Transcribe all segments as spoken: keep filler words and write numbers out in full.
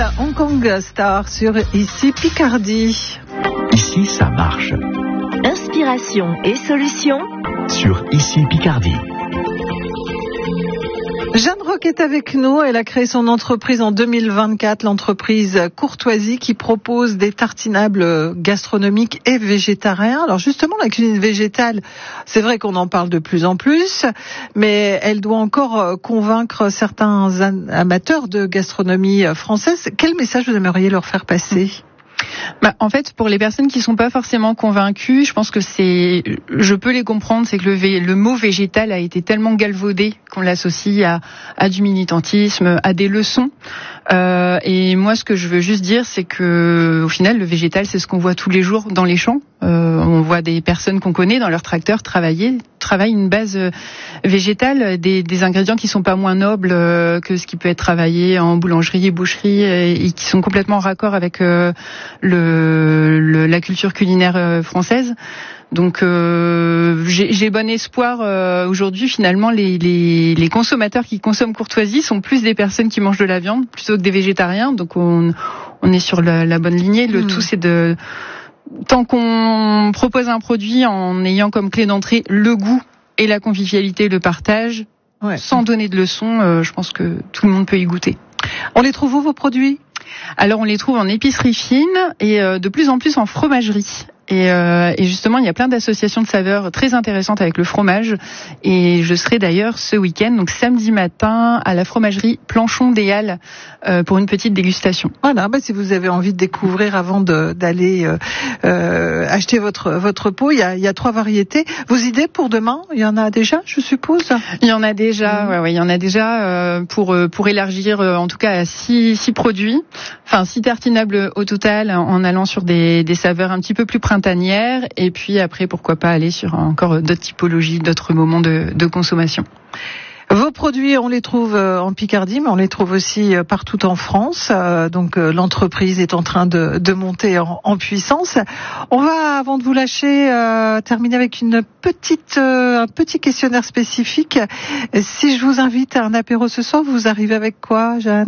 Hong Kong Star sur Ici Picardie. Ici ça marche. Inspiration et solutions sur Ici Picardie. Jeanne Roch est avec nous. Elle a créé son entreprise en deux mille vingt-quatre, l'entreprise Courtoisie, qui propose des tartinables gastronomiques et végétariens. Alors justement, la cuisine végétale, c'est vrai qu'on en parle de plus en plus, mais elle doit encore convaincre certains amateurs de gastronomie française. Quel message vous aimeriez leur faire passer ? Bah, en fait, pour les personnes qui sont pas forcément convaincues, je pense que c'est, je peux les comprendre, c'est que le, vé, le mot végétal a été tellement galvaudé qu'on l'associe à, à du militantisme, à des leçons. Euh, et moi, ce que je veux juste dire, c'est que, au final, le végétal, c'est ce qu'on voit tous les jours dans les champs. Euh, on voit des personnes qu'on connaît dans leur tracteur travailler, travaillent une base végétale, des, des ingrédients qui sont pas moins nobles que ce qui peut être travaillé en boulangerie et boucherie, et, et qui sont complètement en raccord avec euh, le, le, la culture culinaire française. Donc euh, j'ai, j'ai bon espoir euh, aujourd'hui. Finalement, les, les, les consommateurs qui consomment Courtoisie sont plus des personnes qui mangent de la viande plutôt que des végétariens. Donc on, on est sur la, la bonne lignée. Le mmh. tout, c'est de tant qu'on propose un produit en ayant comme clé d'entrée le goût et la convivialité, le partage, ouais. sans donner de leçons, euh, je pense que tout le monde peut y goûter. On les trouve où, vos produits ? Alors on les trouve en épicerie fine et euh, de plus en plus en fromagerie. Et, euh, et justement, il y a plein d'associations de saveurs très intéressantes avec le fromage. Et je serai d'ailleurs ce week-end, donc samedi matin, à la fromagerie Planchon des Halles euh, pour une petite dégustation. Voilà, bah, si vous avez envie de découvrir avant de, d'aller euh, euh, acheter votre votre pot, il y a, il y a trois variétés. Vos idées pour demain, il y en a déjà, je suppose ? Il y en a déjà, mmh. ouais, ouais, il y en a déjà euh, pour pour élargir, euh, en tout cas à six six produits, enfin six tartinables au total, en allant sur des des saveurs un petit peu plus printanières. Et puis après, pourquoi pas aller sur encore d'autres typologies, d'autres moments de, de consommation. Vos produits, on les trouve en Picardie, mais on les trouve aussi partout en France. Donc l'entreprise est en train de, de monter en, en puissance. On va, avant de vous lâcher, euh, terminer avec une petite, euh, un petit questionnaire spécifique. Si je vous invite à un apéro ce soir, vous arrivez avec quoi, Jeanne ?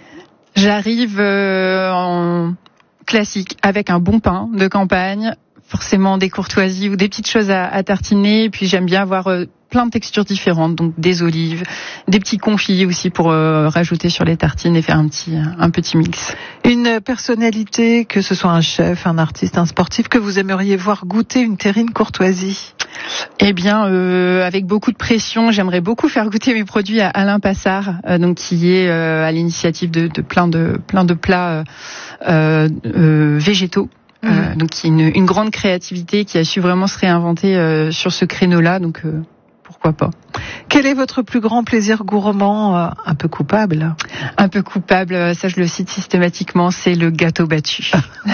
J'arrive euh, en classique, avec un bon pain de campagne, forcément des courtoisies ou des petites choses à, à tartiner. Et puis j'aime bien avoir euh, plein de textures différentes, donc des olives, des petits confits aussi pour euh, rajouter sur les tartines et faire un petit un petit mix. Une personnalité, que ce soit un chef, un artiste, un sportif, que vous aimeriez voir goûter une terrine Courtoisie ? Eh bien, euh, avec beaucoup de pression, j'aimerais beaucoup faire goûter mes produits à Alain Passard, euh, donc qui est euh, à l'initiative de, de plein de plein de plats euh, euh, végétaux. Mmh. Euh, donc qui est une, une grande créativité, qui a su vraiment se réinventer euh, sur ce créneau-là. Donc euh, pourquoi pas. Quel est votre plus grand plaisir gourmand, euh, un peu coupable ? Un peu coupable, ça je le cite systématiquement, c'est le gâteau battu.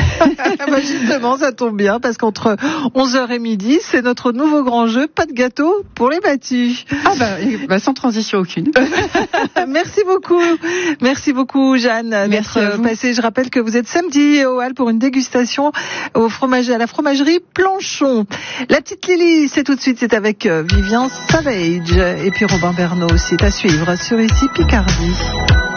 Bah justement, ça tombe bien, parce qu'entre onze heures et midi, c'est notre nouveau grand jeu, pas de gâteau pour les battus. Ah bah, bah sans transition aucune. Merci beaucoup, merci beaucoup Jeanne merci d'être passée. Je rappelle que vous êtes samedi au Hall pour une dégustation au fromage, à la fromagerie Planchon. La petite Lily, c'est tout de suite, c'est avec Vivian Savage et puis Robin Bernot aussi, à suivre sur Ici Picardie.